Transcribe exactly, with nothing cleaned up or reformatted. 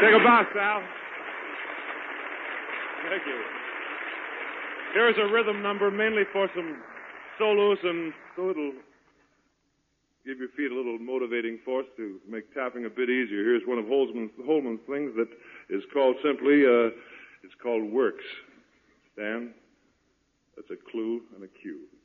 Take a bow, Sal. Thank you. Here's a rhythm number mainly for some solos, and so it'll give your feet a little motivating force to make tapping a bit easier. Here's one of Holman's, Holman's things that is called simply, uh, it's called Works. Dan, that's a clue and a cue.